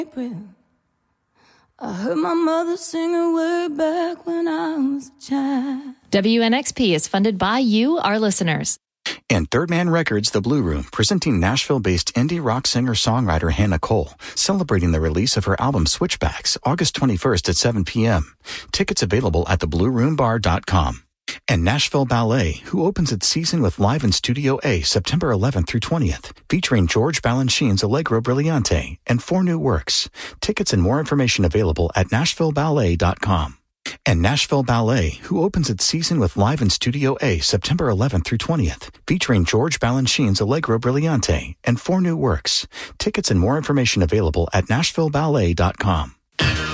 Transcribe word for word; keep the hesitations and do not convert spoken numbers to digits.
I heard my mother sing her way back when I was a child. W N X P is funded by you, our listeners. And Third Man Records, The Blue Room, presenting Nashville-based indie rock singer-songwriter Hannah Cole, celebrating the release of her album Switchbacks, August twenty-first at seven p.m. Tickets available at the blue room bar dot com. And Nashville Ballet, who opens its season with Live in Studio A September eleventh through twentieth, featuring George Balanchine's Allegro Brillante and four new works. Tickets and more information available at nashville ballet dot com. And Nashville Ballet, who opens its season with Live in Studio A September eleventh through twentieth, featuring George Balanchine's Allegro Brillante and four new works. Tickets and more information available at nashville ballet dot com.